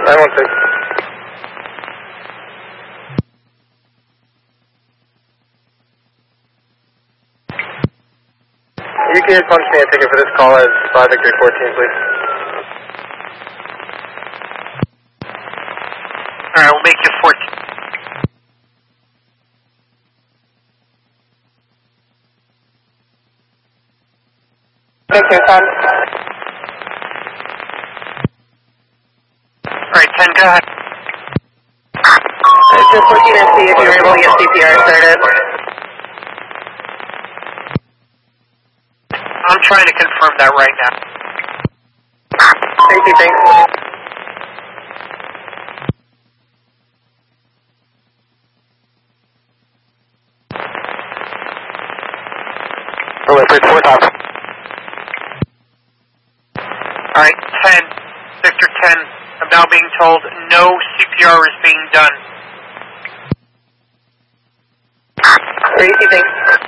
916. You can punch me a ticket for this call as 5 Victory 14, please. Alright, we'll make you 14. Victor 10. Alright, 10, go ahead. Victor 14 SC, if you're able to get CPR started. I'm trying to confirm that right now. Thank you, thanks. Bridge 4000. Alright, 10, Victor 10, I'm now being told no CPR is being done. Tracy, thanks.